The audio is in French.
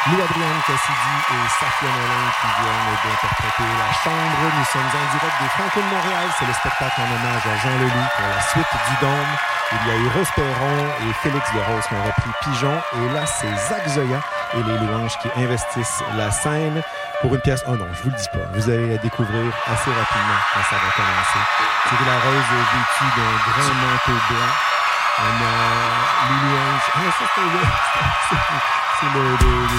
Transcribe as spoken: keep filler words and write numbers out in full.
Louis-Adrienne Cassidy et Safia Nolin qui viennent d'interpréter La Chambre. Nous sommes en direct des Franco de Montréal. C'est le spectacle en hommage à Jean Leloup pour la suite du Dôme. Il y a eu Rose Perron et Félix Desroses qui ont repris Pigeon. Et là, c'est Zach Zoya et les Louanges qui investissent la scène pour une pièce. Oh non, je vous le dis pas. Vous allez la découvrir assez rapidement quand ça va commencer. C'est la Rose vêtue d'un grand manteau blanc. On a les Louanges. Ah, ça, c'est, c'est, c'est le, le, le